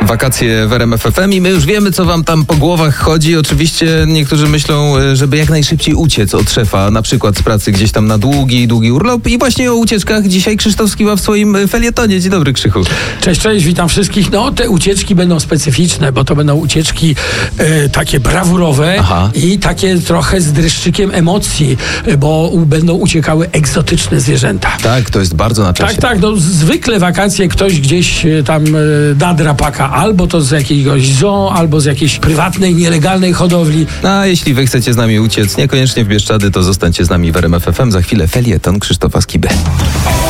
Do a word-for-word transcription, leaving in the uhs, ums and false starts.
Wakacje w R M F F M i my już wiemy, co wam tam po głowach chodzi. Oczywiście niektórzy myślą, żeby jak najszybciej uciec od szefa, na przykład z pracy gdzieś tam na długi, długi urlop. I właśnie o ucieczkach dzisiaj Krzysztof Skiba w swoim felietonie. Dzień dobry, Krzychu. Cześć, cześć, witam wszystkich. No, te ucieczki będą specyficzne, bo to będą ucieczki e, takie brawurowe. Aha. I takie trochę z dreszczykiem emocji, bo u, będą uciekały egzotyczne zwierzęta. Tak, to jest bardzo na czasie. Tak, tak, no zwykle wakacje ktoś gdzieś tam e, da drapaka, albo to z jakiegoś zoo, albo z jakiejś prywatnej, nielegalnej hodowli. A jeśli wy chcecie z nami uciec, niekoniecznie w Bieszczady, to zostańcie z nami w R M F F M. Za chwilę felieton Krzysztofa Skiby.